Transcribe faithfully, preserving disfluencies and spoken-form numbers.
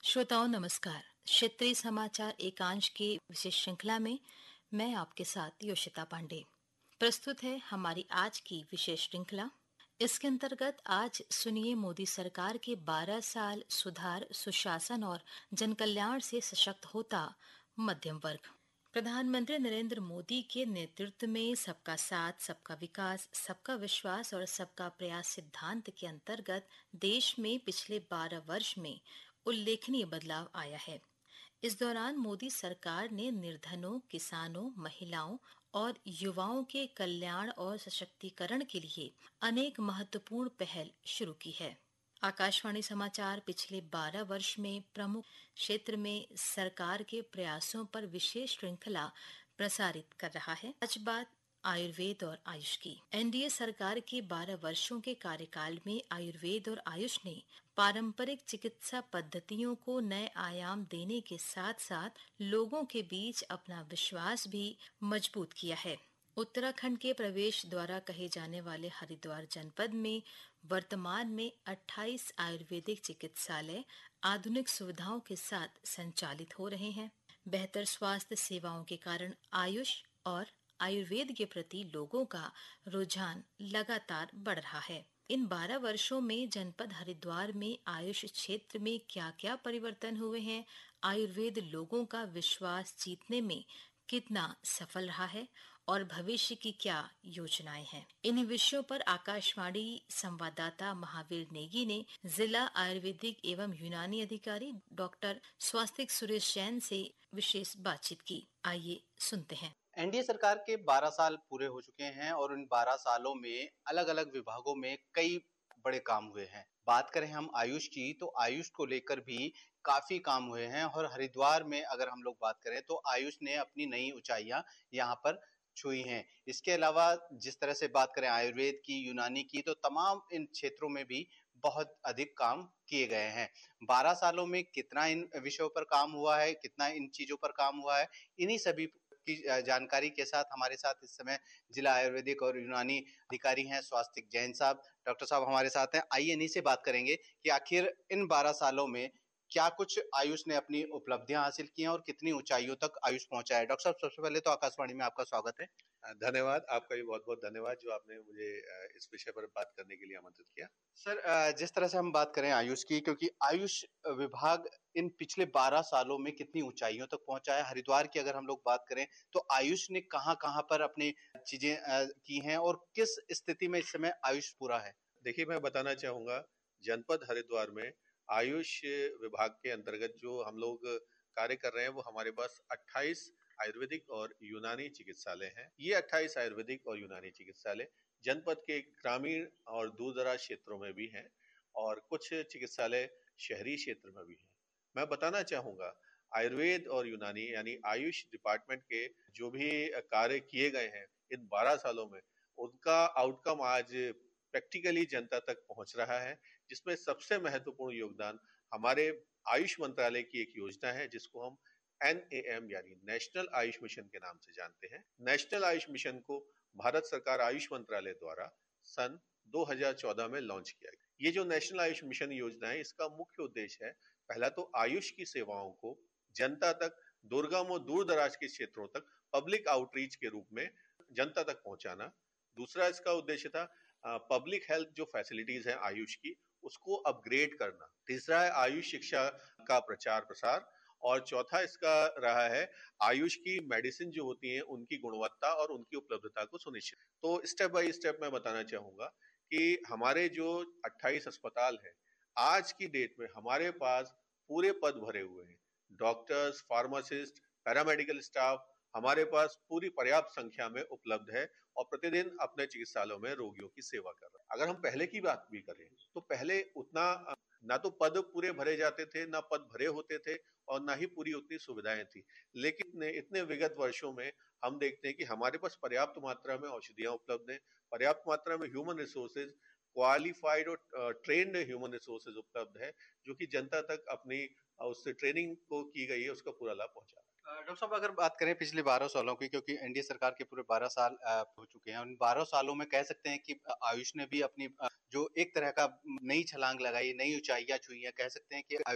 श्रोताओं नमस्कार। क्षेत्रीय समाचार एकांश की विशेष श्रृंखला में मैं आपके साथ योशिता पांडे। प्रस्तुत है हमारी आज की विशेष श्रृंखला। इसके अंतर्गत आज सुनिए मोदी सरकार के बारह साल सुधार, सुशासन और जनकल्याण से सशक्त होता मध्यम वर्ग। प्रधानमंत्री नरेंद्र मोदी के नेतृत्व में सबका साथ, सबका विकास, सबका विश्वास और सबका प्रयास सिद्धांत के अंतर्गत देश में पिछले बारह वर्ष में उल्लेखनीय बदलाव आया है। इस दौरान मोदी सरकार ने निर्धनों, किसानों, महिलाओं और युवाओं के कल्याण और सशक्तिकरण के लिए अनेक महत्वपूर्ण पहल शुरू की है। आकाशवाणी समाचार पिछले बारह वर्ष में प्रमुख क्षेत्र में सरकार के प्रयासों पर विशेष श्रृंखला प्रसारित कर रहा है। आज बात आयुर्वेद और आयुष की। एनडीए सरकार के बारह वर्षों के कार्यकाल में आयुर्वेद और आयुष ने पारंपरिक चिकित्सा पद्धतियों को नए आयाम देने के साथ साथ लोगों के बीच अपना विश्वास भी मजबूत किया है। उत्तराखंड के प्रवेश द्वारा कहे जाने वाले हरिद्वार जनपद में वर्तमान में अट्ठाईस आयुर्वेदिक चिकित्सालय आधुनिक सुविधाओं के साथ संचालित हो रहे हैं। बेहतर स्वास्थ्य सेवाओं के कारण आयुष और आयुर्वेद के प्रति लोगों का रुझान लगातार बढ़ रहा है। इन बारह वर्षों में जनपद हरिद्वार में आयुष क्षेत्र में क्या क्या परिवर्तन हुए हैं, आयुर्वेद लोगों का विश्वास जीतने में कितना सफल रहा है और भविष्य की क्या योजनाएं हैं। इन विषयों पर आकाशवाणी संवाददाता महावीर नेगी ने जिला आयुर्वेदिक एवं यूनानी अधिकारी डॉक्टर स्वास्तिक सुरेश जैन से विशेष बातचीत की। आइए सुनते हैं। एनडीए सरकार के बारह साल पूरे हो चुके हैं और इन बारह सालों में अलग-अलग विभागों में कई बड़े काम हुए हैं। बात करें हम आयुष की, तो आयुष को लेकर भी काफी काम हुए हैं और हरिद्वार में अगर हम लोग बात करें तो आयुष ने अपनी नई ऊंचाइयां यहाँ पर छुई हैं। इसके अलावा जिस तरह से बात करें आयुर्वेद की, यूनानी की, तो तमाम इन क्षेत्रों में भी बहुत अधिक काम किए गए हैं। बारह सालों में कितना इन विषयों पर काम हुआ है, कितना इन चीजों पर काम हुआ है, इन्हीं सभी की जानकारी के साथ हमारे साथ इस समय जिला आयुर्वेदिक और यूनानी अधिकारी हैं स्वास्तिक जैन साहब। डॉक्टर साहब हमारे साथ हैं। आइए इन्हीं से बात करेंगे कि आखिर इन बारह सालों में क्या कुछ आयुष ने अपनी उपलब्धियां हासिल की हैं और कितनी ऊंचाइयों तक आयुष पहुंचा है। डॉक्टर साहब सबसे पहले तो आकाशवाणी में आपका स्वागत है। धन्यवाद, आपका भी बहुत बहुत धन्यवाद जो आपने मुझे इस विषय पर बात करने के लिए आमंत्रित किया। सर, जिस तरह से हम बात करें आयुष की, क्योंकि आयुष विभाग इन पिछले बारह सालों में कितनी ऊंचाइयों तक पहुंचा है। हरिद्वार की अगर हम लोग बात करें तो आयुष ने कहां कहां पर अपनी चीजें की हैं और किस स्थिति में इस समय आयुष पूरा है। देखिए, मैं बताना चाहूंगा जनपद हरिद्वार में आयुष विभाग के अंतर्गत जो हम लोग कार्य कर रहे हैं वो हमारे पास अट्ठाईस आयुर्वेदिक और यूनानी चिकित्सालय हैं। ये अट्ठाईस आयुर्वेदिक और यूनानी चिकित्सालय जनपद के ग्रामीण और दूर दराज क्षेत्रों में भी हैं और कुछ चिकित्सालय शहरी क्षेत्र में भी हैं। मैं बताना चाहूंगा आयुर्वेद और यूनानी यानी आयुष डिपार्टमेंट के जो भी कार्य किए गए हैं इन बारह सालों में, उनका आउटकम आज प्रैक्टिकली जनता तक पहुंच रहा है, जिसमें सबसे महत्वपूर्ण योगदान हमारे आयुष मंत्रालय की एक योजना है जिसको हम एन ए एम यानी नेशनल आयुष मिशन के नाम से जानते हैं। नेशनल आयुष मिशन को भारत सरकार आयुष मंत्रालय द्वारा सन दो हज़ार चौदह में लॉन्च किया गया। ये जो नेशनल आयुष मिशन योजना है, इसका मुख्य उद्देश्य है पहला तो आयुष की सेवाओं को जनता तक, दुर्गम और दूर दराज के क्षेत्रों तक पब्लिक आउटरीच के रूप में जनता तक पहुंचाना। दूसरा इसका उद्देश्य था पब्लिक हेल्थ जो फैसिलिटीज है आयुष की, उसको अपग्रेड करना। तीसरा है आयुष शिक्षा का प्रचार प्रसार और चौथा इसका रहा है आयुष की मेडिसिन जो होती हैं उनकी गुणवत्ता और उनकी उपलब्धता को सुनिश्चित। तो स्टेप बाय स्टेप मैं बताना चाहूंगा कि हमारे जो अट्ठाईस अस्पताल हैं, आज की डेट में हमारे पास पूरे पद भरे हुए हैं। डॉक्टर्स, फार्मासिस्ट, पैरामेडिकल स्टाफ हमारे पास पूरी पर्याप्त संख्या में उपलब्ध है और प्रतिदिन अपने चिकित्सालयों में रोगियों की सेवा कर रहे हैं। अगर हम पहले की बात भी करें तो पहले उतना ना तो पद पूरे भरे जाते थे, ना पद भरे होते थे और ना ही पूरी उतनी सुविधाएं थी। लेकिन इतने विगत वर्षों में हम देखते हैं कि हमारे पास पर्याप्त मात्रा में औषधियां उपलब्ध हैं, पर्याप्त मात्रा में ह्यूमन रिसोर्सेज, क्वालिफाइड और ट्रेन्ड ह्यूमन रिसोर्सेज उपलब्ध है, जो कि जनता तक अपनी उससे ट्रेनिंग को की गई है उसका पूरा लाभ पहुंचा। डॉक्टर साहब अगर बात करें पिछले बारह सालों की, क्योंकि एनडीए सरकार के पूरे बारह साल हो चुके हैं, उन बारह सालों में कह सकते हैं कि आयुष ने भी अपनी जो एक तरह का नई छलांग लगाई, नई ऊंचाइयां छुई हैं, कह सकते हैं कि